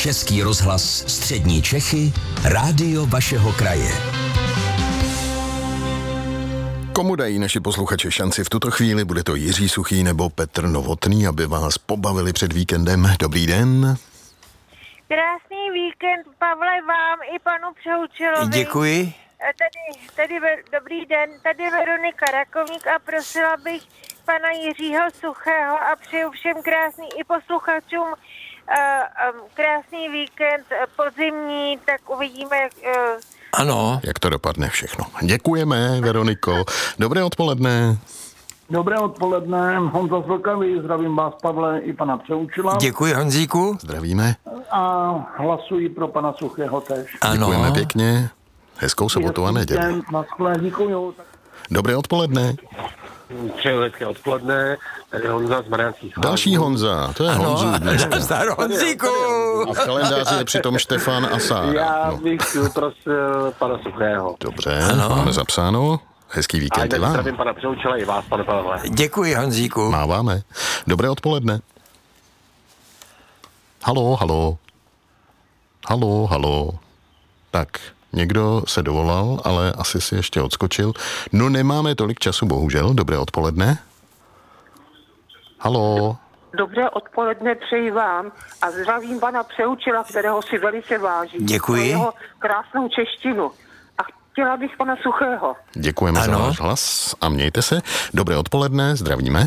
Český rozhlas Střední Čechy, rádio vašeho kraje. Komu dají naši posluchači šanci v tuto chvíli? Bude to Jiří Suchý nebo Petr Novotný, aby vás pobavili před víkendem. Dobrý den. Krásný víkend, Pavle, vám i panu Přehučilovi. Děkuji. Dobrý den, tady Veronika Rakovník a prosila bych pana Jiřího Suchého a přeju všem krásný i posluchačům krásný víkend podzimní, tak uvidíme, Ano. Jak to dopadne všechno. Děkujeme, Veroniko. Dobré odpoledne. Dobré odpoledne, Honza z Vlkavy, zdravím vás, Pavle, i pana Přehučila. Děkuji, Honzíku. Zdravíme. A hlasuji pro pana Suchého tež. Ano. Děkujeme pěkně. Hezkou sobotu a neděli. Děkuju. Dobré odpoledne. Přeju hezké odpoledne, tady Honza z Mariánských Lázní. Další Honza, to je Honzu dneska. Zdar, Honzíku. A v kalendáři je přitom Štefan a Sára. Já bych prosil pana Suchého. Dobře, máme zapsáno. Hezký víkend A i vám. zdravím pana Přehučila i vás, pane Pavle. Děkuji, Honzíku. Máváme. Dobré odpoledne. Halo. Tak, někdo se dovolal, ale asi si ještě odskočil. No, nemáme tolik času, bohužel. Dobré odpoledne. Halo. Dobré odpoledne přeji vám a zdravím pana Přehučila, kterého si velice vážím. Děkuji. Za jeho krásnou češtinu. A chtěla bych pana Suchého. Děkujeme za váš hlas a mějte se. Dobré odpoledne, zdravíme.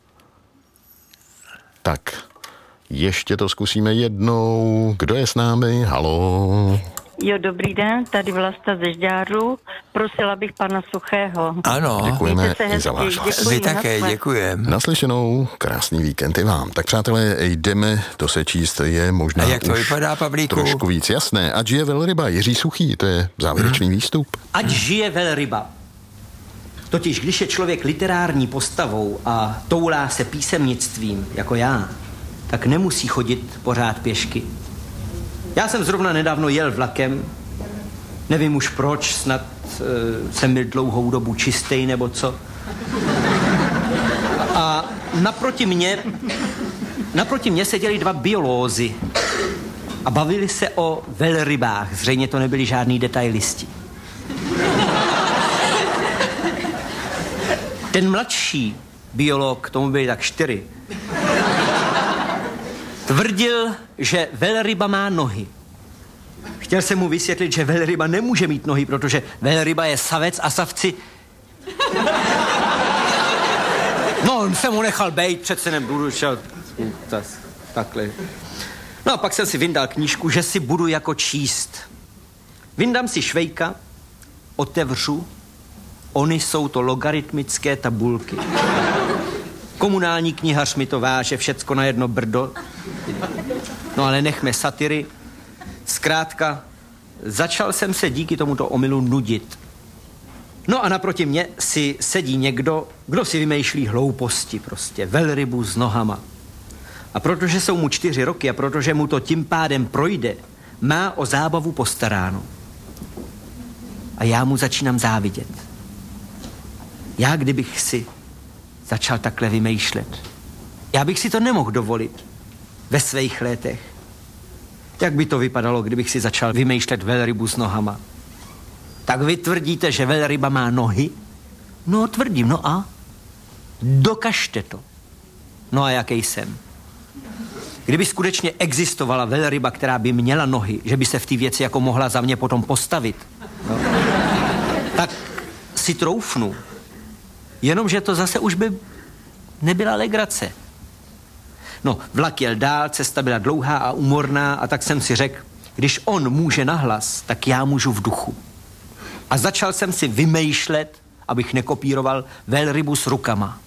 Tak, ještě to zkusíme jednou. Kdo je s námi? Halo. Jo, dobrý den, tady Vlasta ze Žďáru. Prosila bych pana Suchého. Ano. Děkujeme i za váš hlas. Vy také, děkujem. Naslyšenou, krásný víkend i vám. Tak přátelé, jdeme to sečíst, je možná A jak to už vypadá, Pavlíku? trošku víc jasné. Ať žije velryba, Jiří Suchý, to je závěrečný výstup. Ať žije velryba. Totiž, když je člověk literární postavou a toulá se písemnictvím, jako já, tak nemusí chodit pořád pěšky. Já jsem zrovna nedávno jel vlakem, nevím už proč, snad jsem byl dlouhou dobu čistej nebo co. A naproti mě seděli dva biolózy a bavili se o velrybách, zřejmě to nebyli žádný detailisti. Ten mladší biolog, tomu byli tak 4, tvrdil, že velryba má nohy. Chtěl jsem mu vysvětlit, že velryba nemůže mít nohy, protože velryba je savec a savci... No, on se mu nechal bejt, přece nebudu šel... Takhle. No a pak jsem si vyndal knížku, že si budu jako číst. Vyndám si švejka, otevřu, ony jsou to logaritmické tabulky. Komunální knihař mi to váže všecko na jedno brdo. No ale nechme satiry. Zkrátka, začal jsem se díky tomuto omylu nudit. No a naproti mě si sedí někdo, kdo si vymýšlí hlouposti prostě, velrybu s nohama. A protože jsou mu 4 roky a protože mu to tím pádem projde, má o zábavu postaráno. A já mu začínám závidět. Já kdybych si začal takhle vymýšlet. Já bych si to nemohl dovolit ve svých letech. Jak by to vypadalo, kdybych si začal vymýšlet velrybu s nohama? Tak vy tvrdíte, že velryba má nohy? No, tvrdím, no a? Dokažte to. No a jaký jsem? Kdyby skutečně existovala velryba, která by měla nohy, že by se v té věci jako mohla za mě potom postavit, no, tak si troufnu. Jenomže to zase už by nebyla legrace. No, vlak jel dál, cesta byla dlouhá a úmorná a tak jsem si řekl, když on může nahlas, tak já můžu v duchu. A začal jsem si vymýšlet, abych nekopíroval velrybu s rukama.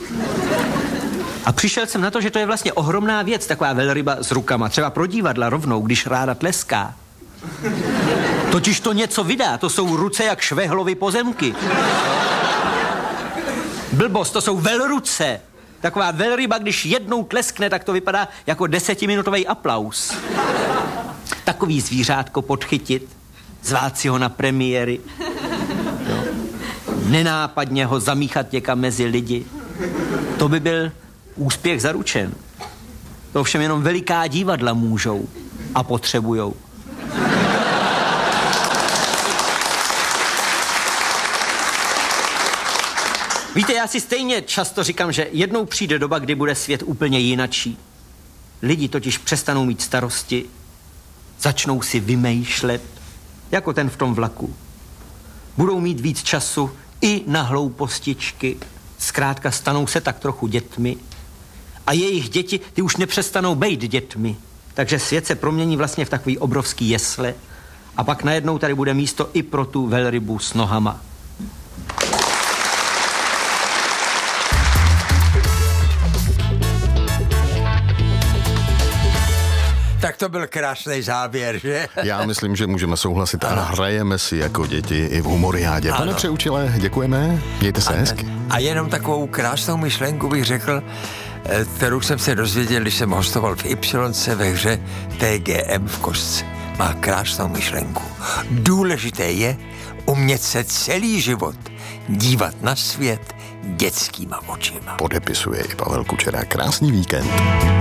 A přišel jsem na to, že to je vlastně ohromná věc, taková velryba s rukama. Třeba pro divadla rovnou, když ráda tleská. Totiž to něco vydá, to jsou ruce jak Švehlovy pozemky. Blbost, to jsou velruce. Taková velryba, když jednou tleskne, tak to vypadá jako 10minutový aplaus. Takový zvířátko podchytit, zvát si ho na premiéry, jo. Nenápadně ho zamíchat někam mezi lidi. To by byl úspěch zaručen. To ovšem jenom veliká divadla můžou. a potřebujou. Víte, já si stejně často říkám, že jednou přijde doba, kdy bude svět úplně jinačí. Lidi totiž přestanou mít starosti, začnou si vymýšlet, jako ten v tom vlaku. Budou mít víc času i na hloupostičky, zkrátka stanou se tak trochu dětmi a jejich děti, ty už nepřestanou být dětmi. Takže svět se promění vlastně v takový obrovský jesle a pak najednou tady bude místo i pro tu velrybu s nohama. Tak to byl krásný závěr, že? Já myslím, že můžeme souhlasit a hrajeme si jako děti i v humoriádě. Pane Přeučile, děkujeme, mějte se hezky. A jenom takovou krásnou myšlenku bych řekl, kterou jsem se dozvěděl, když jsem hostoval v Y ve hře TGM v Kostce. Má krásnou myšlenku. Důležité je umět se celý život dívat na svět dětskýma očima. Podepisuje i Pavel Kučera. Krásný víkend.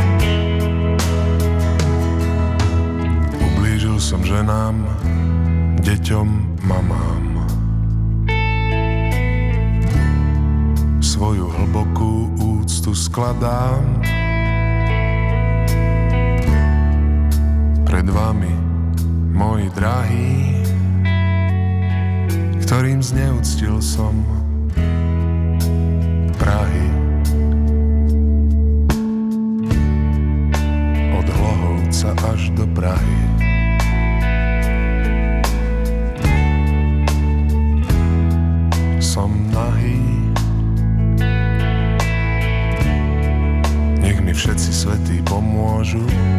Ublížil som ženám, deťom, mamám. Svoju hlbokú úctu skladám pred vami, moji drahí, ktorým zneúctil som Prahy. Od Hlohovca až do Prahy. Som nahý, nech mi všetci svätí pomôžu.